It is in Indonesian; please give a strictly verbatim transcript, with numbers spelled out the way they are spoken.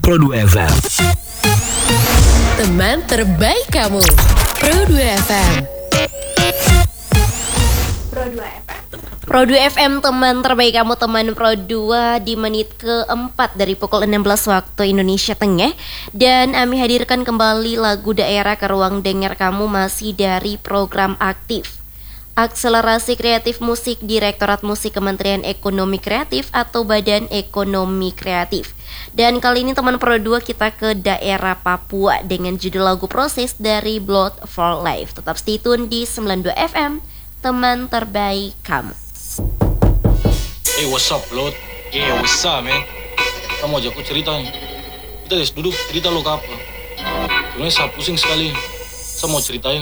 Pro dua F M. Teman terbaik kamu, Pro dua F M. Pro dua F M. Pro dua F M, teman terbaik kamu, teman Pro dua di menit keempat dari pukul enam belas waktu Indonesia Tengah. Dan kami hadirkan kembali lagu daerah ke ruang dengar kamu masih dari program aktif Akselerasi Kreatif Musik Direktorat Musik Kementerian Ekonomi Kreatif atau Badan Ekonomi Kreatif. Dan kali ini teman Pro dua kita ke daerah Papua dengan judul lagu Proses dari Blood for Life. Tetap stay tune di sembilan puluh dua F M, teman terbaik kamu. Hey, what's up, Blood? Yeah, what's up, man? Kamu ajak aku cerita nih. Kita guys duduk cerita lo ke apa? Sebenarnya saya pusing sekali. Saya mau ceritain.